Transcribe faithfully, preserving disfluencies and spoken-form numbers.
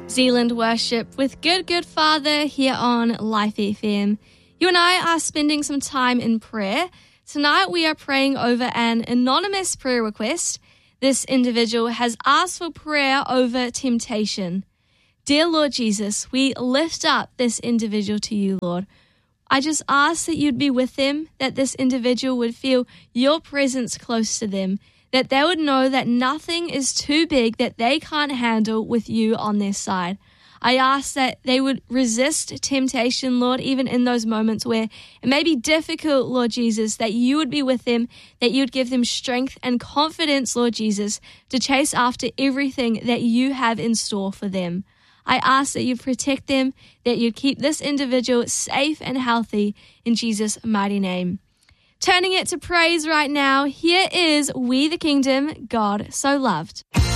Zealand worship with Good Good Father here on Life F M. You and I are spending some time in prayer. Tonight we are praying over an anonymous prayer request. This individual has asked for prayer over temptation. Dear Lord Jesus, we lift up this individual to you, Lord. I just ask that you'd be with them, that this individual would feel your presence close to them, that they would know that nothing is too big that they can't handle with you on their side. I ask that they would resist temptation, Lord, even in those moments where it may be difficult, Lord Jesus, that you would be with them, that you would give them strength and confidence, Lord Jesus, to chase after everything that you have in store for them. I ask that you protect them, that you keep this individual safe and healthy in Jesus' mighty name. Turning it to praise right now, here is We the Kingdom, God So Loved.